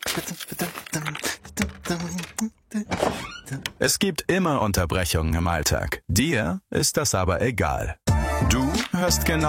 Es gibt immer Unterbrechungen im Alltag. Dir ist das aber egal. Du hörst genau